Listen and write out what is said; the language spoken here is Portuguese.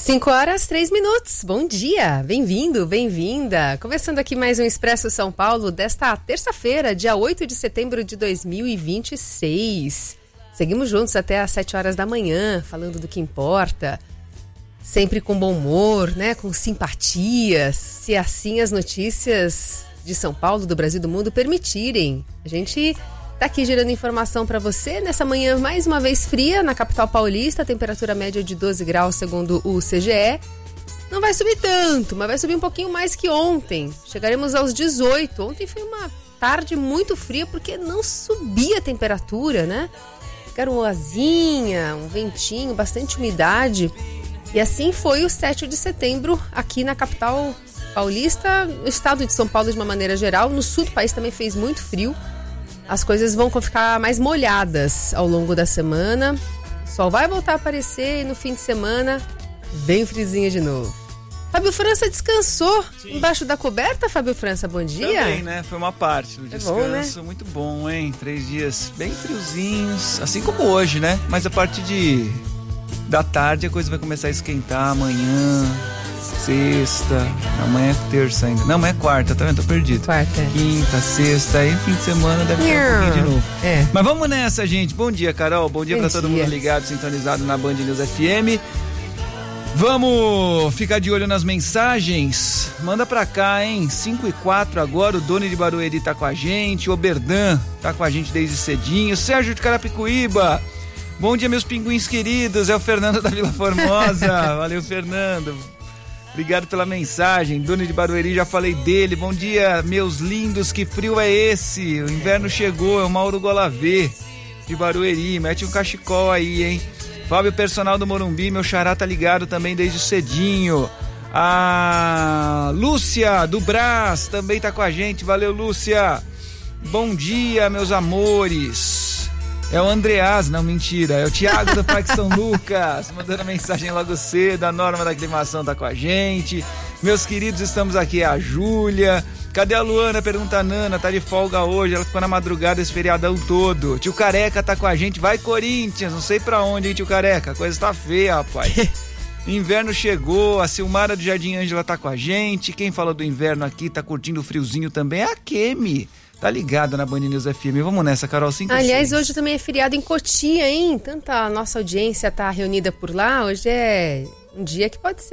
5h03. Bom dia, bem-vindo, bem-vinda. Começando aqui mais um Expresso São Paulo desta terça-feira, dia 8 de setembro de 2026. Seguimos juntos até às 7 horas da manhã, falando do que importa. Sempre com bom humor, né? Com simpatia, se assim as notícias de São Paulo, do Brasil e do mundo permitirem. A gente tá aqui gerando informação para você nessa manhã mais uma vez fria na capital paulista, temperatura média de 12 graus segundo o CGE. Não vai subir tanto, mas vai subir um pouquinho mais que ontem. Chegaremos aos 18. Ontem foi uma tarde muito fria porque não subia a temperatura, né? Garoazinha, um ventinho, bastante umidade. E assim foi o 7 de setembro aqui na capital paulista, no estado de São Paulo de uma maneira geral. No sul do país também fez muito frio. As coisas vão ficar mais molhadas ao longo da semana. O sol vai voltar a aparecer e no fim de semana, bem friozinho de novo. Fábio França descansou embaixo da coberta, Fábio França, bom dia. Também, né? Foi uma parte do descanso, bom, né? Muito bom, hein? 3 dias bem friozinhos, assim como hoje, né? Mas a partir da tarde a coisa vai começar a esquentar amanhã, sexta, amanhã é terça ainda. Não, amanhã é quarta, tá vendo? Tô perdido. Quarta. Quinta, sexta, aí fim de semana deve ter um pouquinho de novo. É. Mas vamos nessa, gente. Bom dia, Carol. Bom dia pra todo mundo ligado, sintonizado na Band News FM. Vamos ficar de olho nas mensagens. Manda pra cá, hein? 5h04 agora, o Doni de Barueri tá com a gente, o Oberdan tá com a gente desde cedinho, Sérgio de Carapicuíba. Bom dia, meus pinguins queridos, é o Fernando da Vila Formosa. Valeu, Fernando. Obrigado pela mensagem. Doni de Barueri, já falei dele. Bom dia, meus lindos, que frio é esse? O inverno chegou, é o Mauro Golavê de Barueri. Mete um cachecol aí, hein? Fábio Personal do Morumbi, meu xará tá ligado também desde cedinho. A Lúcia do Brás também tá com a gente. Valeu, Lúcia. Bom dia, meus amores. É o Andreas, não, mentira, é o Thiago do Parque São Lucas, mandando mensagem logo cedo. A Norma da Aclimação tá com a gente. Meus queridos, estamos aqui, a Júlia. Cadê a Luana? Pergunta a Nana, tá de folga hoje, ela ficou na madrugada esse feriadão todo. Tio Careca tá com a gente, vai Corinthians, não sei pra onde, hein, tio Careca, a coisa tá feia, rapaz. Inverno chegou, a Silmara do Jardim Ângela tá com a gente. Quem falou do inverno aqui, tá curtindo o friozinho também, é a Kemi. Tá ligada na Band News FM. Vamos nessa, Carol, 5 Aliás, hoje também é feriado em Cotia, hein? Tanta nossa audiência tá reunida por lá. Hoje é um dia que pode ser